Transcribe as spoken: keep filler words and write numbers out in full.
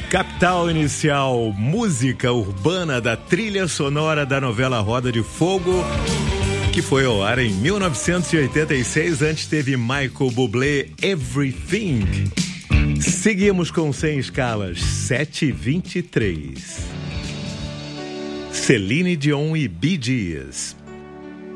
Capital Inicial, música urbana da trilha sonora da novela Roda de Fogo, que foi ao ar em mil novecentos e oitenta e seis. Antes teve Michael Bublé, Everything. Seguimos com Sem Escalas, sete e vinte e três. Celine Dion e Bee Gees.